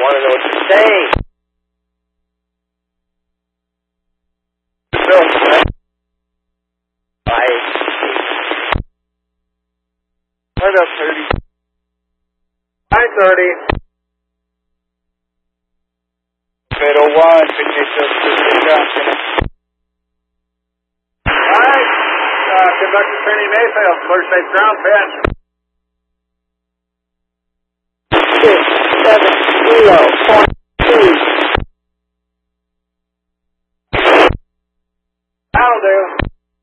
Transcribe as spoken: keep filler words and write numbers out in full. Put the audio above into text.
want to know what you're saying. Bill, I... What up, thirty? Hi, thirty. Pero one, finish up the Alright, uh, conductor training Mayfield, clear safe ground, fence.